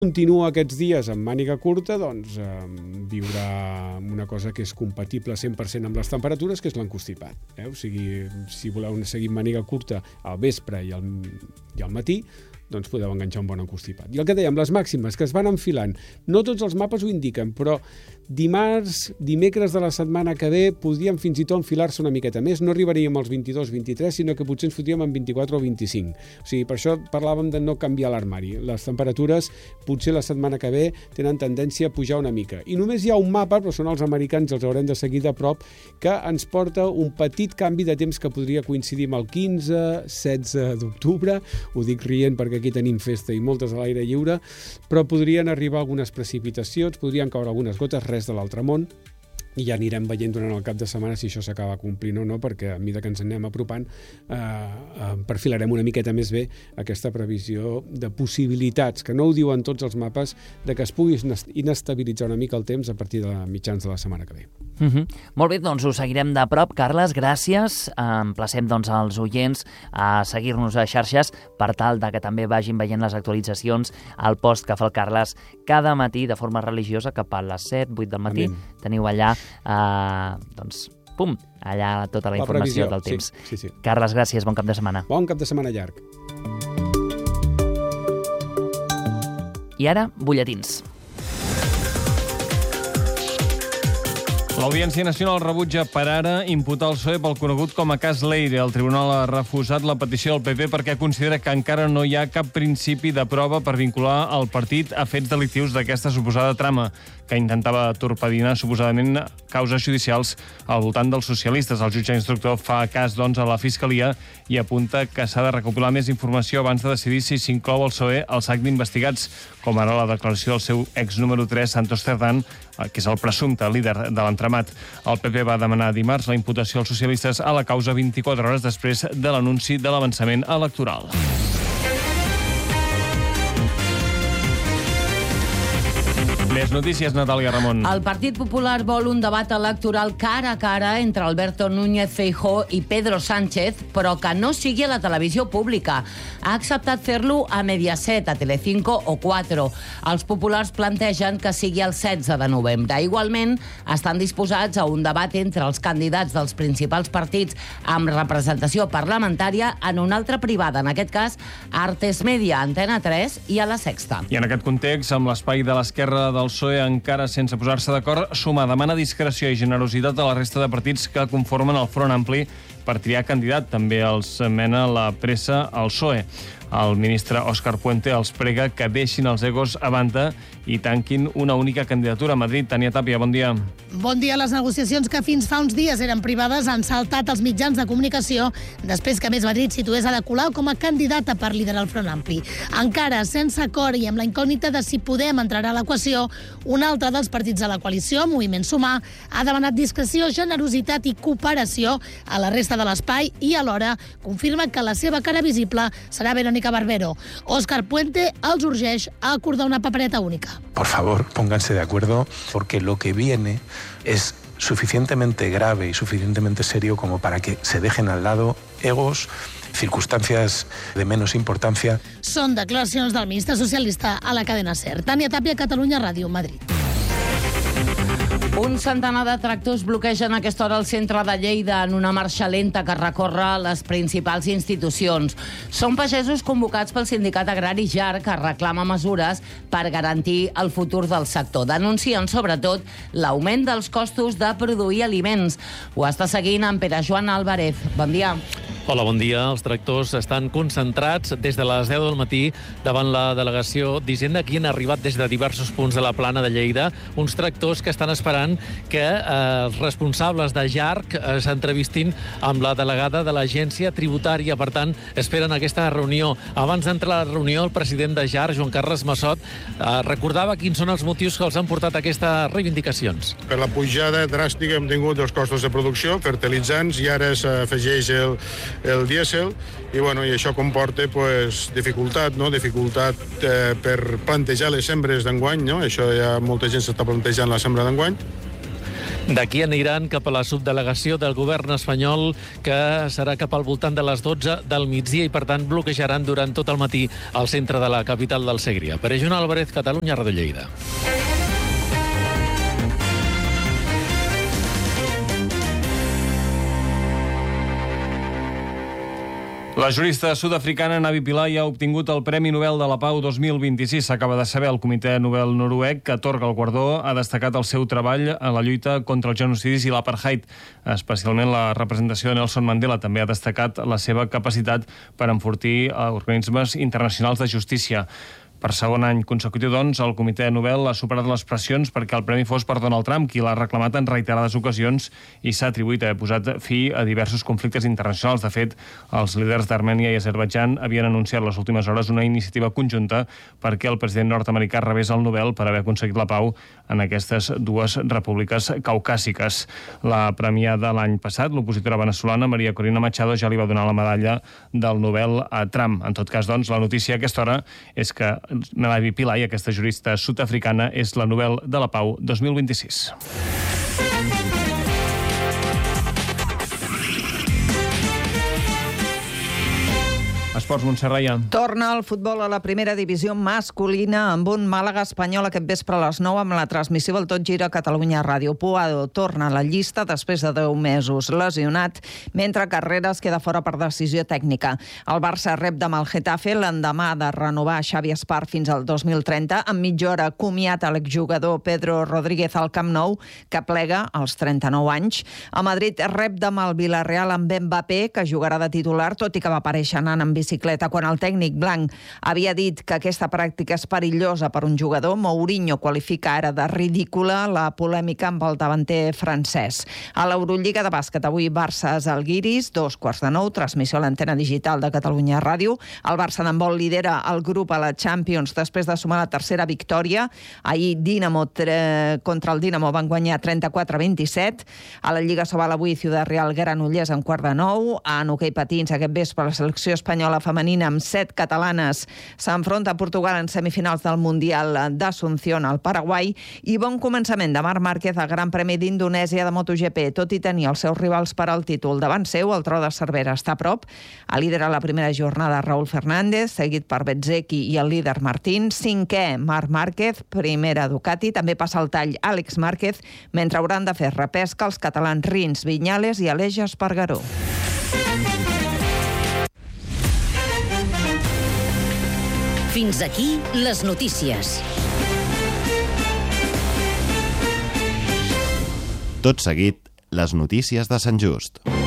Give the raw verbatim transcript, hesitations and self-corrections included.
continua aquests dies amb màniga curta, doncs eh, viurà una cosa que és compatible cent per cent amb les temperatures, que és l'encostipat. Eh? O sigui, si voleu seguir amb màniga curta al vespre i al, i al matí, doncs podeu enganxar un bon encostipat. I el que dèiem, les màximes que es van enfilant, no tots els mapes ho indiquen, però dimarts, dimecres de la setmana que ve podríem fins i tot enfilar-se una miqueta més, no arribaríem als vint-i-dos vint-i-tres, sinó que potser ens fotríem en vint-i-quatre o vint-i-cinc. O sigui, per això parlàvem de no canviar l'armari. Les temperatures potser la setmana que ve tenen tendència a pujar una mica. I només hi ha un mapa, però són els americans, els haurem de seguir de prop, que ens porta un petit canvi de temps que podria coincidir amb el quinze setze d'octubre. Ho dic rient perquè aquí tenim festa i moltes a l'aire lliure, però podrien arribar algunes precipitacions, podrien caure algunes gotes, res de l'altre món, i ja anirem veient durant el cap de setmana si això s'acaba complint o no, perquè a mesura que ens anem apropant eh, eh, perfilarem una miqueta més bé aquesta previsió de possibilitats, que no ho diuen tots els mapes, de que es pugui inestabilitzar una mica el temps a partir de mitjans de la setmana que ve. Uh-huh. Molt bé, doncs ho seguirem de prop. Carles, gràcies. Emplacem doncs els oients a seguir-nos a xarxes per tal de que també vagin veient les actualitzacions al post que fa el Carles cada matí de forma religiosa cap a les set, vuit del matí. Amin. Teniu allà Uh, doncs, pum, allà tota la, la informació previsió. Del temps. Sí, sí, sí. Carles, gràcies, bon cap de setmana. Bon cap de setmana llarg. I ara, butlletins. L'Audiència Nacional rebutja per ara imputar el P S O E pel conegut com a cas Leire. El tribunal ha refusat la petició del P P perquè considera que encara no hi ha cap principi de prova per vincular el partit a fets delictius d'aquesta suposada trama, que intentava torpedinar suposadament causes judicials al voltant dels socialistes. El jutge instructor fa cas, doncs, a la Fiscalia i apunta que s'ha de recopilar més informació abans de decidir si s'inclou el P S O E al sac d'investigats, com ara la declaració del seu ex número tres, Santos Cerdán, que és el presumpte líder de l'entramat. El P P va demanar dimarts la imputació als socialistes a la causa vint-i-quatre hores després de l'anunci de l'avançament electoral. Més notícies, Natàlia Ramon. El Partit Popular vol un debat electoral cara a cara entre Alberto Núñez Feijóo i Pedro Sánchez, però que no sigui a la televisió pública. Ha acceptat fer-lo a Mediaset, a Telecinco o quatre. Els populars plantegen que sigui el setze de novembre. Igualment, estan disposats a un debat entre els candidats dels principals partits amb representació parlamentària en una altra privada, en aquest cas, Artes Media, Antena tres i a La Sexta. I en aquest context, amb l'espai de l'esquerra del P S O E encara sense posar-se d'acord, Sumar demana discreció i generositat a la resta de partits que conformen el Front Ampli per triar candidat. També els mena la pressa al P S O E. El ministre Òscar Puente els prega que deixin els egos a banda i tanquin una única candidatura a Madrid. Tania Tàpia, bon dia. Bon dia. Les negociacions que fins fa uns dies eren privades han saltat els mitjans de comunicació després que Més Madrid situés Ada Colau com a candidata per liderar el Front Ampli. Encara sense acord i amb la incògnita de si Podem entrarà a l'equació, un altre dels partits de la coalició, Moviment Sumar, ha demanat discreció, generositat i cooperació a la resta de l'espai i alhora confirma que la seva cara visible serà Verónica Barbero. Òscar Puente els urgeix a acordar una papereta única. Por favor, pónganse de acuerdo, porque lo que viene es suficientemente grave y suficientemente serio como para que se dejen al lado egos, circunstancias de menos importancia. Són declaracions del ministre socialista a la cadena SER. Tània Tàpia, Catalunya Ràdio, Madrid. Un centenar de tractors bloquegen a aquesta hora al centre de Lleida en una marxa lenta que recorre les principals institucions. Són pagesos convocats pel sindicat agrari J A R, que reclama mesures per garantir el futur del sector. Denuncien, sobretot, l'augment dels costos de produir aliments. Ho està seguint en Pere Joan Álvarez. Bon dia. Hola, bon dia. Els tractors estan concentrats des de les deu del matí davant la delegació d'Hisenda. Aquí han arribat des de diversos punts de la plana de Lleida uns tractors que estan esperant que eh, els responsables de J A R C eh, s'entrevistin amb la delegada de l'agència tributària. Per tant, esperen aquesta reunió. Abans d'entrar a la reunió, el president de J A R C, Joan Carles Massot, eh, recordava quins són els motius que els han portat a aquestes reivindicacions. Per la pujada dràstica hem tingut dels costos de producció, fertilitzants, i ara s'afegeix el el dièsel, i, bueno, i això comporta pues, dificultat, no? dificultat eh, per plantejar les sembres d'enguany, no? Això ja molta gent s'està plantejant la sembra d'enguany. D'aquí aniran cap a la subdelegació del govern espanyol, que serà cap al voltant de les dotze del migdia i, per tant, bloquejaran durant tot el matí al centre de la capital del Segrià. Per Joan Álvarez, Catalunya, Ràdio Lleida. La jurista sud-africana Navi Pillay ha obtingut el Premi Nobel de la Pau dos mil vint-i-sis. S'acaba de saber, el Comitè Nobel noruec, que atorga el guardó, ha destacat el seu treball en la lluita contra els genocidis i l'apartheid. Especialment la representació de Nelson Mandela també ha destacat la seva capacitat per enfortir organismes internacionals de justícia. Per segon any consecutiu, doncs, el Comitè Nobel ha superat les pressions perquè el premi fos per Donald Trump, qui l'ha reclamat en reiterades ocasions i s'ha atribuït a haver posat fi a diversos conflictes internacionals. De fet, els líders d'Armènia i Azerbaidjan havien anunciat les últimes hores una iniciativa conjunta perquè el president nord-americà rebés el Nobel per haver aconseguit la pau en aquestes dues repúbliques caucàsiques. La premiada l'any passat, l'opositora veneçolana María Corina Machado, ja li va donar la medalla del Nobel a Trump. En tot cas, doncs, la notícia a aquesta hora és que Navi Pillay, aquesta jurista sud-africana, és la Nobel de la Pau dos mil vint-i-sis. Esports, Montserrat Raia. Torna el futbol a la primera divisió masculina amb un Màlaga-Espanyol aquest vespre a les nou amb la transmissió del Tot Gira Catalunya Ràdio. Puado torna a la llista després de deu mesos lesionat, mentre Carreras queda fora per decisió tècnica. El Barça rep demà el Getafe l'endemà de renovar Xavi Espart fins al dos mil trenta. En mitja hora comiat a l'exjugador Pedro Rodríguez al Camp Nou, que plega als trenta-nou anys. A Madrid rep demà el Villarreal amb Mbappé, que jugarà de titular, tot i que va aparèixer anant amb bicicleta. Quan el tècnic blanc havia dit que aquesta pràctica és perillosa per un jugador, Mourinho qualifica ara de ridícula la polèmica amb el davanter francès. A l'Eurolliga de bàsquet, avui Barça-Zalgiris, dos quarts de nou, transmissió a l'antena digital de Catalunya Ràdio. El Barça d'handbol lidera el grup a la Champions després de sumar la tercera victòria. Ahir Dinamo tre... contra el Dinamo van guanyar trenta-quatre a vint-i-set. A la Lliga Sobal avui Ciudad Real Granollers en quart de nou. En hoquei patins aquest vespre la selecció espanyola femenina amb set catalanes s'enfronta a Portugal en semifinals del Mundial d'Asunción al Paraguai. I bon començament de Marc Márquez al Gran Premi d'Indonèsia de MotoGP. Tot i tenir els seus rivals per al títol davant seu, el Tro de Cervera està a prop. A lidera la primera jornada Raúl Fernández, seguit per Bezzecchi i el líder Martín. Cinquè, Marc Márquez, primera Ducati. També passa el tall Àlex Márquez, mentre hauran de fer repesca els catalans Rins, Viñales i Aleix Espargaró. Fins aquí les notícies. Tot seguit, les notícies de Sant Just.